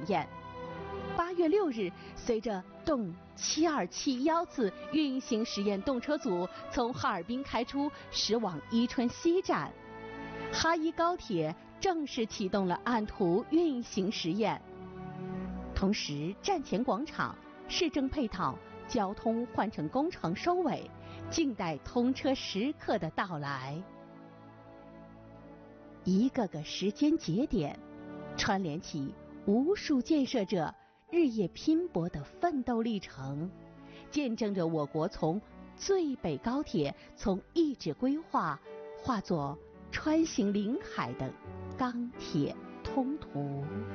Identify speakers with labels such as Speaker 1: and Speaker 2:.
Speaker 1: 验。8月6日，随着动727次运行实验动车组从哈尔滨开出，驶往伊春西站，哈伊高铁正式启动了按图运行实验。同时，站前广场、市政配套、交通换乘工程收尾，静待通车时刻的到来。一个个时间节点，串联起无数建设者日夜拼搏的奋斗历程，见证着我国从最北高铁从意志规划化作穿行领海的钢铁通途。